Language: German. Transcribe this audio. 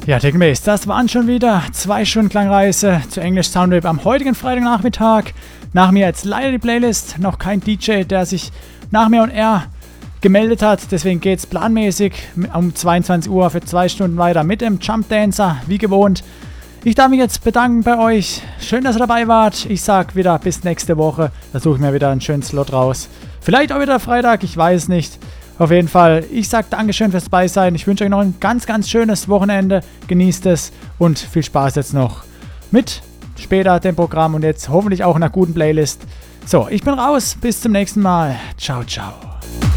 Ja, Technobase, das waren schon wieder 2 Stunden Klangreise zu Englisch Soundwave am heutigen Freitagnachmittag. Nach mir jetzt leider die Playlist, noch kein DJ, der sich nach mir und er gemeldet hat. Deswegen geht es planmäßig um 22 Uhr für 2 Stunden weiter mit dem Jump Dancer, wie gewohnt. Ich darf mich jetzt bedanken bei euch. Schön, dass ihr dabei wart. Ich sag wieder bis nächste Woche. Da suche ich mir wieder einen schönen Slot raus. Vielleicht auch wieder Freitag, ich weiß nicht. Auf jeden Fall, ich sag Dankeschön fürs Beisein. Ich wünsche euch noch ein ganz, ganz schönes Wochenende. Genießt es und viel Spaß jetzt noch mit später dem Programm und jetzt hoffentlich auch einer guten Playlist. So, ich bin raus. Bis zum nächsten Mal. Ciao, ciao.